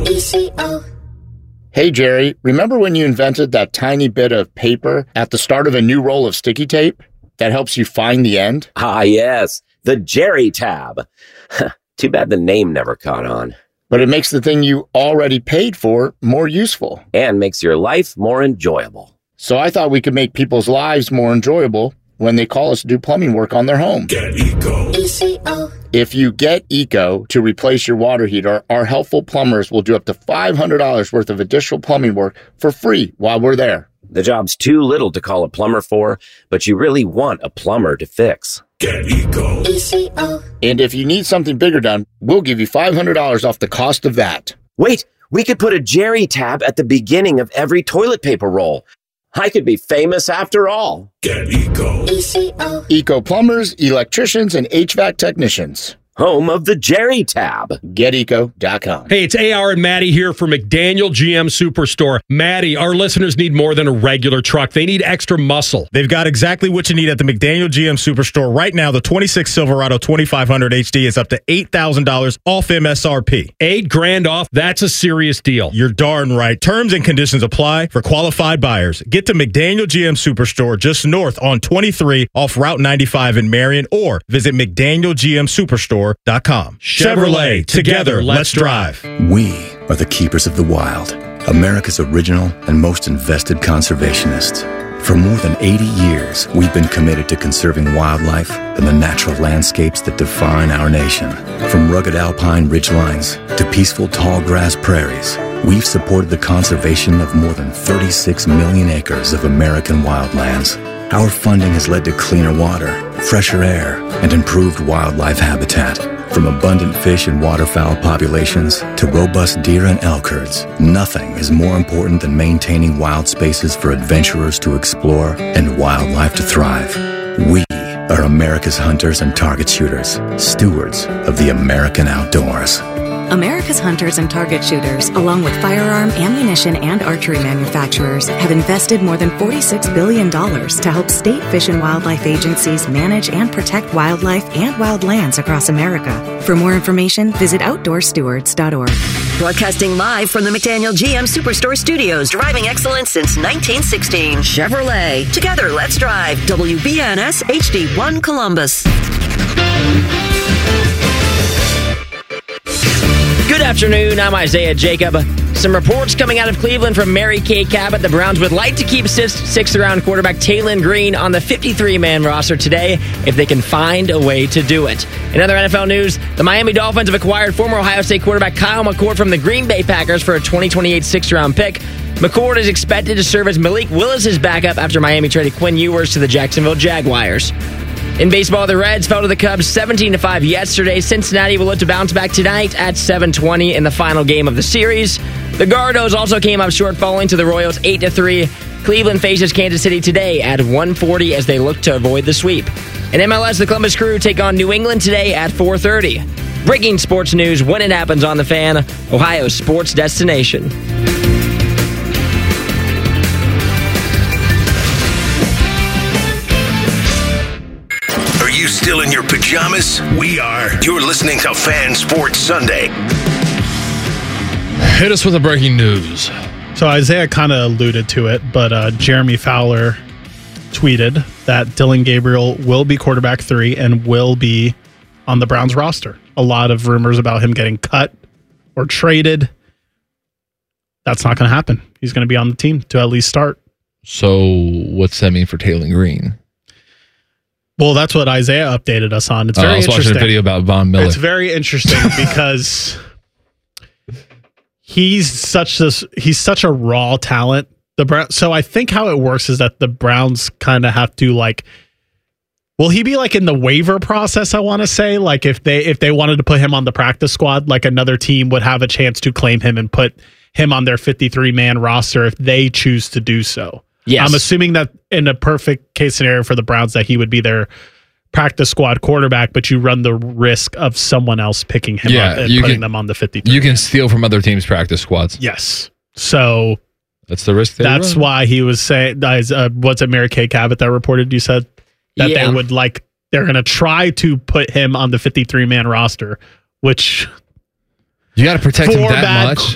Hey, Jerry, remember when you invented that tiny bit of paper at the start of a new roll of sticky tape that helps you find the end? Ah, yes, the Jerry tab. Too bad the name never caught on. But it makes the thing you already paid for more useful. And makes your life more enjoyable. So I thought we could make people's lives more enjoyable when they call us to do plumbing work on their home. Get Eco. ECO. If you get Eco to replace your water heater, our helpful plumbers will do up to $500 worth of additional plumbing work for free while we're there. The job's too little to call a plumber for, but you really want a plumber to fix. Get Eco. ECO. And if you need something bigger done, we'll give you $500 off the cost of that. Wait, we could put a Jerry tab at the beginning of every toilet paper roll. I could be famous after all. Get Eco. ECO. Eco plumbers, electricians, and HVAC technicians. Home of the Jerry tab. GetEco.com. Hey, it's AR and Maddie here for McDaniel GM Superstore. Maddie, our listeners need more than a regular truck. They need extra muscle. They've got exactly what you need at the McDaniel GM Superstore. Right now, the 26 Silverado 2500 HD is up to $8,000 off MSRP. $8,000 off? That's a serious deal. You're darn right. Terms and conditions apply for qualified buyers. Get to McDaniel GM Superstore just north on 23 off Route 95 in Marion, or visit McDanielGMSuperstore.com. Chevrolet, together, let's drive. We are the keepers of the wild, America's original and most invested conservationists. For more than 80 years, we've been committed to conserving wildlife and the natural landscapes that define our nation. From rugged alpine ridgelines to peaceful tall grass prairies, we've supported the conservation of more than 36 million acres of American wildlands. Our funding has led to cleaner water, fresher air, and improved wildlife habitat. From abundant fish and waterfowl populations to robust deer and elk herds, nothing is more important than maintaining wild spaces for adventurers to explore and wildlife to thrive. We are America's hunters and target shooters, stewards of the American outdoors. America's hunters and target shooters, along with firearm, ammunition, and archery manufacturers, have invested more than $46 billion to help state fish and wildlife agencies manage and protect wildlife and wildlands across America. For more information, visit OutdoorStewards.org. Broadcasting live from the McDaniel GM Superstore Studios, driving excellence since 1916. Chevrolet. Together, let's drive. WBNS HD1 Columbus. Good afternoon, I'm Isaiah Jacob. Some reports coming out of Cleveland from Mary Kay Cabot. The Browns would like to keep sixth-round quarterback Taylon Green on the 53-man roster today if they can find a way to do it. In other NFL news, the Miami Dolphins have acquired former Ohio State quarterback Kyle McCord from the Green Bay Packers for a 2028 sixth-round pick. McCord is expected to serve as Malik Willis' backup after Miami traded Quinn Ewers to the Jacksonville Jaguars. In baseball, the Reds fell to the Cubs 17-5 yesterday. Cincinnati will look to bounce back tonight at 7:20 in the final game of the series. The Gardos also came up short, falling to the Royals 8-3. Cleveland faces Kansas City today at 1:40 as they look to avoid the sweep. In MLS, the Columbus Crew take on New England today at 4:30. Breaking sports news when it happens on The Fan, Ohio's sports destination. Still in your pajamas? We are. You're listening to Fan Sports Sunday. Hit us with the breaking news. So Isaiah kind of alluded to it, but Jeremy Fowler tweeted that Dillon Gabriel will be quarterback 3 and will be on the Browns roster. A lot of rumors about him getting cut or traded. That's not going to happen. He's going to be on the team to at least start. So what's that mean for Taylon Green? Well, that's what Isaiah updated us on. It's very interesting. I was watching a video about Von Miller. It's very interesting because he's such a raw talent. So I think how it works is that the Browns kind of have to will he be in the waiver process? I want to say if they wanted to put him on the practice squad, another team would have a chance to claim him and put him on their 53-man roster if they choose to do so. Yes. I'm assuming that in a perfect case scenario for the Browns that he would be their practice squad quarterback, but you run the risk of someone else picking him up and putting them on the 53. You can steal from other teams' practice squads. Yes. So that's the risk. That's why he was saying, what's it, Mary Kay Cabot that reported, you said? That they would they're going to try to put him on the 53-man roster, which... You got to protect him that much?